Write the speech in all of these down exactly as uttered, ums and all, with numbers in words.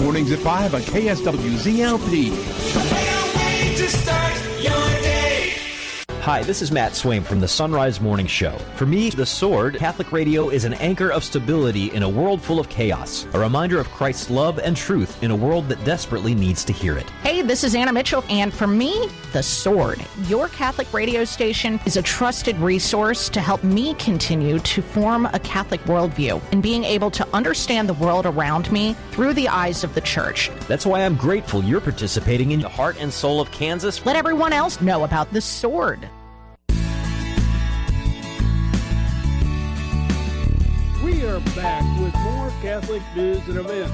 Mornings at five on K S W Z L P. To start your day. Hi, this is Matt Swaim from the Sunrise Morning Show. For me, The Sword, Catholic radio is an anchor of stability in a world full of chaos, a reminder of Christ's love and truth in a world that desperately needs to hear it. Hey, this is Anna Mitchell, and for me, The Sword, your Catholic radio station, is a trusted resource to help me continue to form a Catholic worldview and being able to understand the world around me through the eyes of the Church. That's why I'm grateful you're participating in the Heart and Soul of Kansas. Let everyone else know about The Sword. We are back with more Catholic news and events.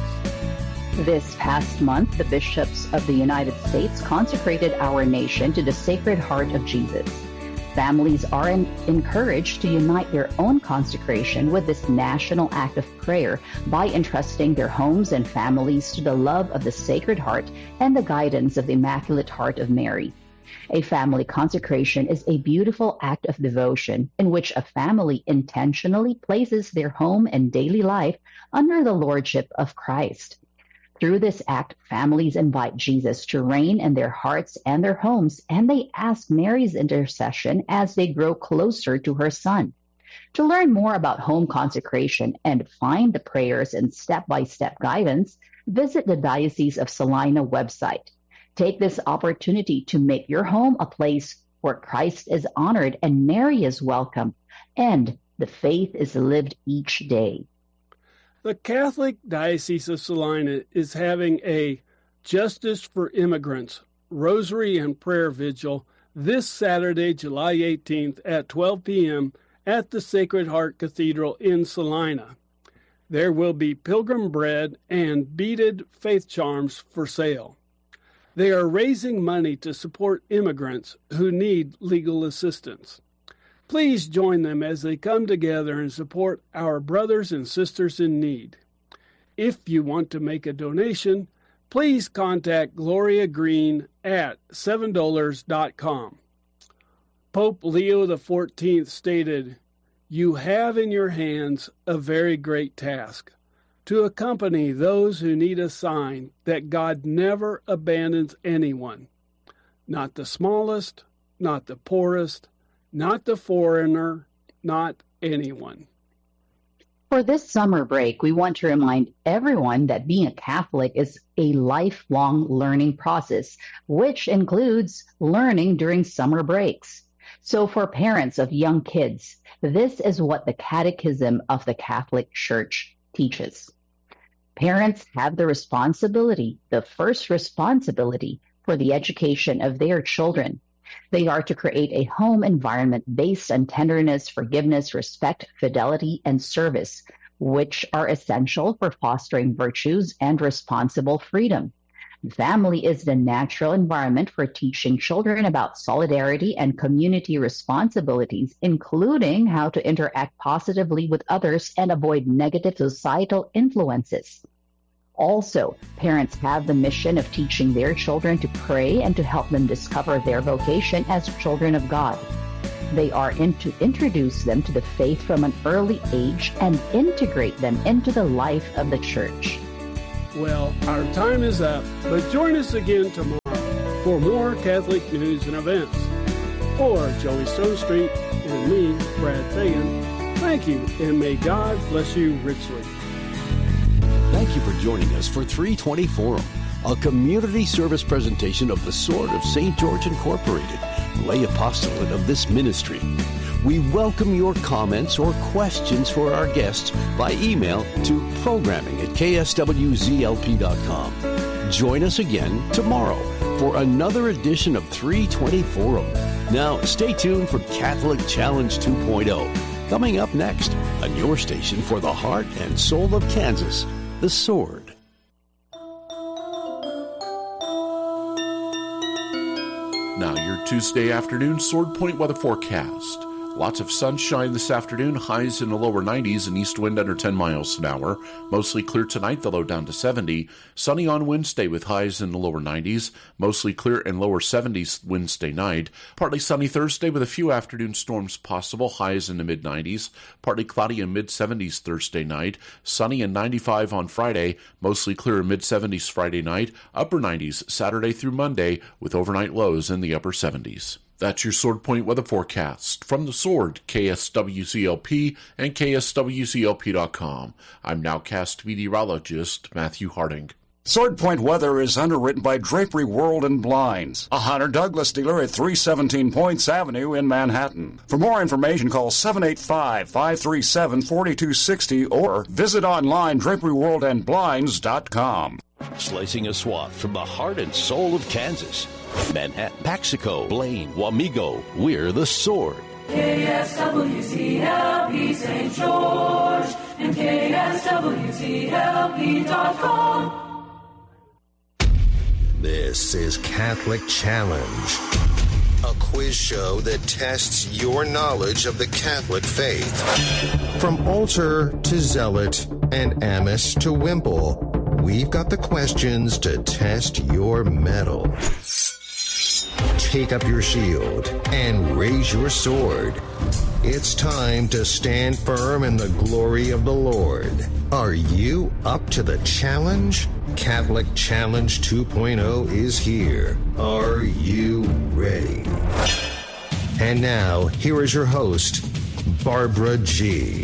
This past month, the bishops of the United States consecrated our nation to the Sacred Heart of Jesus. Families are in- encouraged to unite their own consecration with this national act of prayer by entrusting their homes and families to the love of the Sacred Heart and the guidance of the Immaculate Heart of Mary. A family consecration is a beautiful act of devotion in which a family intentionally places their home and daily life under the lordship of Christ. Through this act, families invite Jesus to reign in their hearts and their homes, and they ask Mary's intercession as they grow closer to her Son. To learn more about home consecration and find the prayers and step-by-step guidance, visit the Diocese of Salina website. Take this opportunity to make your home a place where Christ is honored and Mary is welcome, and the faith is lived each day. The Catholic Diocese of Salina is having a Justice for Immigrants Rosary and Prayer Vigil this Saturday, July eighteenth at twelve p.m. at the Sacred Heart Cathedral in Salina. There will be pilgrim bread and beaded faith charms for sale. They are raising money to support immigrants who need legal assistance. Please join them as they come together and support our brothers and sisters in need. If you want to make a donation, please contact Gloria Green at seven dollars dot com. Pope Leo the fourteenth stated, "You have in your hands a very great task, to accompany those who need a sign that God never abandons anyone, not the smallest, not the poorest, not the foreigner, not anyone." For this summer break, we want to remind everyone that being a Catholic is a lifelong learning process, which includes learning during summer breaks. So for parents of young kids, this is what the Catechism of the Catholic Church teaches. Parents have the responsibility, the first responsibility, for the education of their children. They are to create a home environment based on tenderness, forgiveness, respect, fidelity, and service, which are essential for fostering virtues and responsible freedom. Family is the natural environment for teaching children about solidarity and community responsibilities, including how to interact positively with others and avoid negative societal influences. Also, parents have the mission of teaching their children to pray and to help them discover their vocation as children of God. They are in to introduce them to the faith from an early age and integrate them into the life of the Church. Well, our time is up, but join us again tomorrow for more Catholic news and events. For Joey Stonestreet and me, Brad Fagan, thank you, and may God bless you richly. Thank you for joining us for three twenty Forum, a community service presentation of the Sword of Saint George Incorporated, lay apostolate of this ministry. We welcome your comments or questions for our guests by email to programming at k s w z l p dot com. Join us again tomorrow for another edition of three twenty Forum. Now, stay tuned for Catholic Challenge two point oh, coming up next on your station for the heart and soul of Kansas, The Sword. Now, your Tuesday afternoon Sword Point weather forecast. Lots of sunshine this afternoon, highs in the lower nineties and east wind under ten miles an hour. Mostly clear tonight, the low down to seventy. Sunny on Wednesday with highs in the lower nineties. Mostly clear and lower seventies Wednesday night. Partly sunny Thursday with a few afternoon storms possible, highs in the mid nineties. Partly cloudy and mid seventies Thursday night. Sunny and ninety-five on Friday. Mostly clear and mid seventies Friday night. Upper nineties Saturday through Monday with overnight lows in the upper seventies. That's your Sword Point weather forecast. From the Sword, K S W C L P and K S W C L P dot com. I'm nowcast meteorologist Matthew Harding. Sword Point weather is underwritten by Drapery World and Blinds, a Hunter Douglas dealer at three seventeen Points Avenue in Manhattan. For more information, call seven eight five, five three seven, four two six zero or visit online drapery world and blinds dot com. Slicing a swath from the heart and soul of Kansas. Manhattan, Paxico, Blaine, Wamego, we're the Sword. K S W C L P Saint George and K S W C L P dot com. This is Catholic Challenge, a quiz show that tests your knowledge of the Catholic faith. From altar to zealot and amice to wimple, we've got the questions to test your mettle. Take up your shield and raise your sword. It's time to stand firm in the glory of the Lord. Are you up to the challenge? Catholic Challenge two point oh is here. Are you ready? And now, here is your host, Barbara G.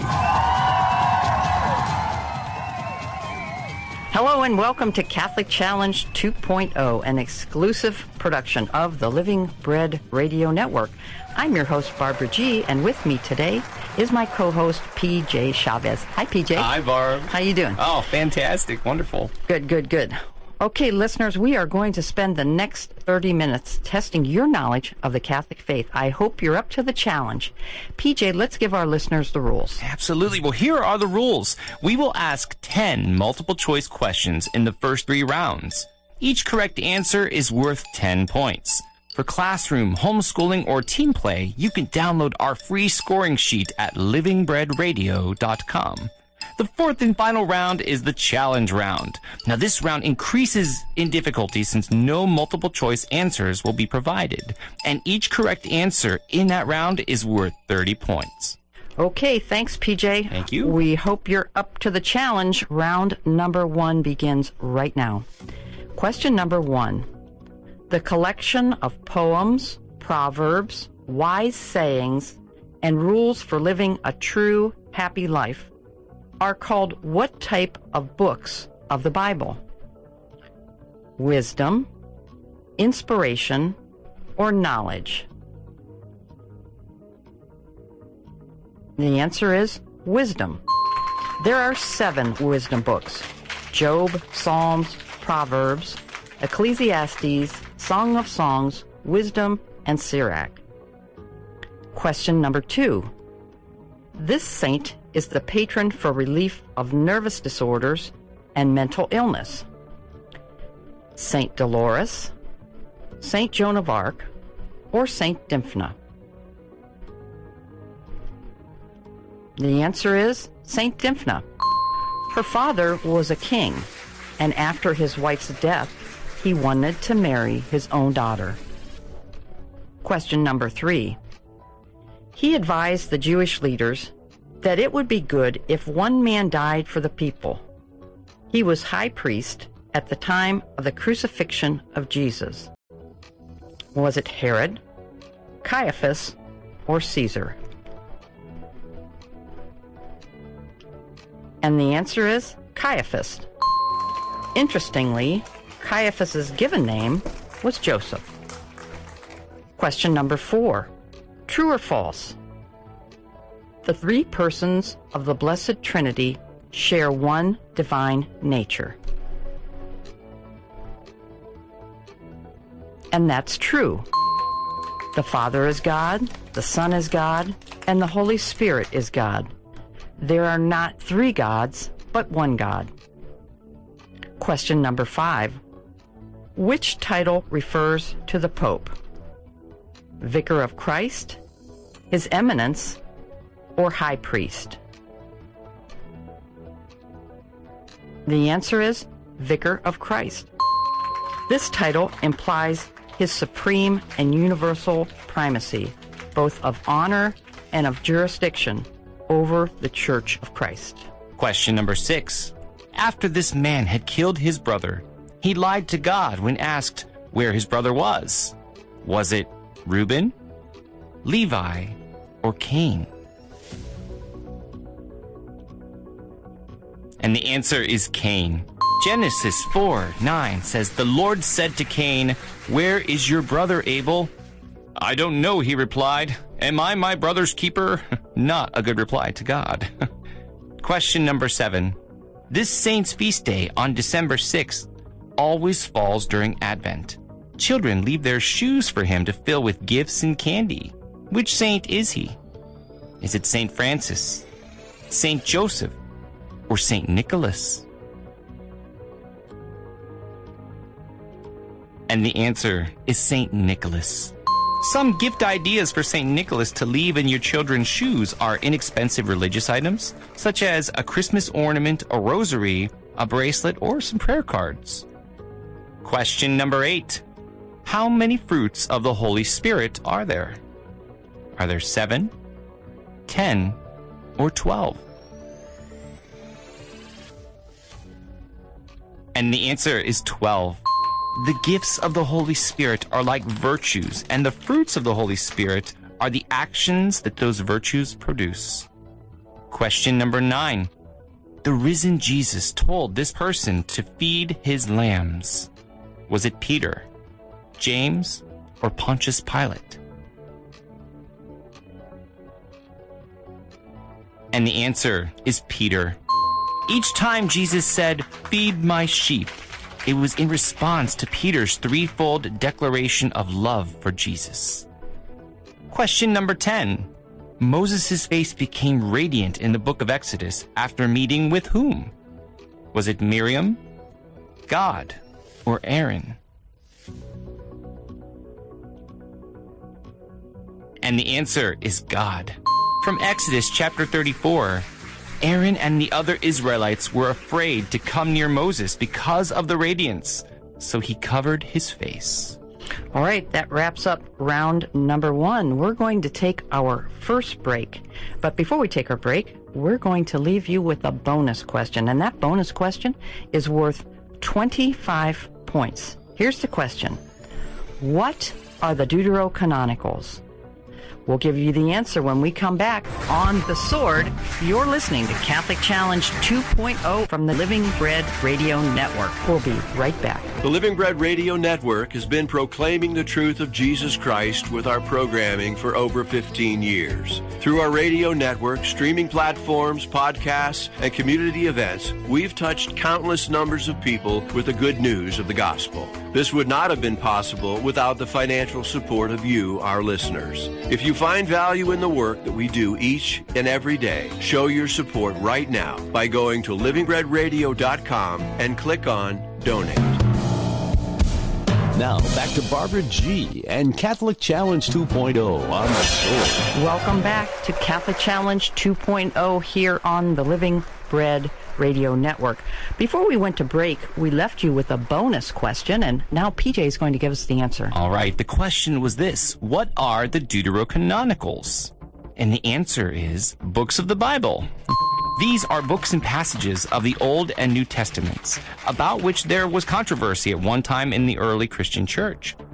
Hello and welcome to Catholic Challenge two point oh, an exclusive production of the Living Bread Radio Network. I'm your host, Barbara G., and with me today is my co-host, P J Chavez. Hi, P J. Hi, Barb. How you doing? Oh, fantastic. Wonderful. Good, good, good. Okay, listeners, we are going to spend the next thirty minutes testing your knowledge of the Catholic faith. I hope you're up to the challenge. P J, let's give our listeners the rules. Absolutely. Well, here are the rules. We will ask ten multiple-choice questions in the first three rounds. Each correct answer is worth ten points. For classroom, homeschooling, or team play, you can download our free scoring sheet at living bread radio dot com. The fourth and final round is the challenge round. Now, this round increases in difficulty since no multiple choice answers will be provided, and each correct answer in that round is worth thirty points. Okay, thanks, P J. Thank you. We hope you're up to the challenge. Round number one begins right now. Question number one. The collection of poems, proverbs, wise sayings, and rules for living a true, happy life are called what type of books of the Bible? Wisdom, inspiration, or knowledge? The answer is wisdom. There are seven wisdom books: Job, Psalms, Proverbs, Ecclesiastes, Song of Songs, Wisdom, and Sirach. Question number two. This saint is the patron for relief of nervous disorders and mental illness. Saint Dolores, Saint Joan of Arc, or Saint Dymphna? The answer is Saint Dymphna. Her father was a king, and after his wife's death, he wanted to marry his own daughter. Question number three. He advised the Jewish leaders that it would be good if one man died for the people. He was high priest at the time of the crucifixion of Jesus. Was it Herod, Caiaphas, or Caesar? And the answer is Caiaphas. Interestingly, Caiaphas's given name was Joseph. Question number four. True or false? The three persons of the Blessed Trinity share one divine nature. And that's true. The Father is God, the Son is God, and the Holy Spirit is God. There are not three gods, but one God. Question number five. Which title refers to the Pope? Vicar of Christ, His Eminence, or High Priest? The answer is Vicar of Christ. This title implies his supreme and universal primacy, both of honor and of jurisdiction over the Church of Christ. Question number six. After this man had killed his brother, he lied to God when asked where his brother was. Was it Reuben, Levi, or Cain? And the answer is Cain. Genesis four nine says, "The Lord said to Cain, 'Where is your brother Abel?' 'I don't know,' he replied. 'Am I my brother's keeper?'" Not a good reply to God. Question number seven. This saint's feast day on December sixth always falls during Advent. Children leave their shoes for him to fill with gifts and candy. Which saint is he? Is it Saint Francis, Saint Joseph, or Saint Nicholas? And the answer is Saint Nicholas. Some gift ideas for Saint Nicholas to leave in your children's shoes are inexpensive religious items, such as a Christmas ornament, a rosary, a bracelet, or some prayer cards. Question number eight. How many fruits of the Holy Spirit are there? Are there seven, ten, or twelve? And the answer is twelve. The gifts of the Holy Spirit are like virtues, and the fruits of the Holy Spirit are the actions that those virtues produce. Question number nine. The risen Jesus told this person to feed his lambs. Was it Peter, James, or Pontius Pilate? And the answer is Peter. Each time Jesus said, "Feed my sheep," it was in response to Peter's threefold declaration of love for Jesus. Question number ten. Moses' face became radiant in the book of Exodus after meeting with whom? Was it Miriam, God, or Aaron? And the answer is God. From Exodus chapter thirty-four, Aaron and the other Israelites were afraid to come near Moses because of the radiance, so he covered his face. All right, that wraps up round number one. We're going to take our first break. But before we take our break, we're going to leave you with a bonus question. And that bonus question is worth twenty-five points. Here's the question. What are the Deuterocanonicals? We'll give you the answer when we come back on The Sword. You're listening to Catholic Challenge two point oh from the Living Bread Radio Network. We'll be right back. The Living Bread Radio Network has been proclaiming the truth of Jesus Christ with our programming for over fifteen years. Through our radio network, streaming platforms, podcasts, and community events, we've touched countless numbers of people with the good news of the gospel. This would not have been possible without the financial support of you, our listeners. If you find value in the work that we do each and every day, show your support right now by going to living bread radio dot com and click on Donate. Now, back to Barbara G. and Catholic Challenge two point oh on The Sword. Welcome back to Catholic Challenge two point oh here on the Living Bread Radio Network. Before we went to break, we left you with a bonus question, and now P J is going to give us the answer. All right, the question was this. What are the Deuterocanonicals? And the answer is books of the Bible. These are books and passages of the Old and New Testaments, about which there was controversy at one time in the early Christian church.